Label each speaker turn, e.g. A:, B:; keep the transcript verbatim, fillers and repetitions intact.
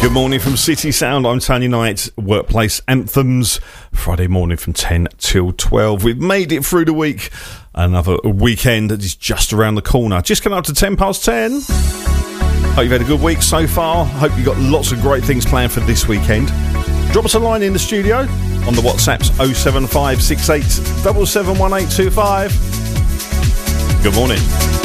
A: Good morning from City Sound. I'm Tony Knight. Workplace Anthems, Friday morning from ten till twelve. We've made it through the week. Another weekend that is just around the corner. Just coming up to ten past ten. Hope you've had a good week so far. Hope you've got lots of great things planned for this weekend. Drop us a line in the studio on the WhatsApps oh seven five six eight seven seven one eight two five. Good morning.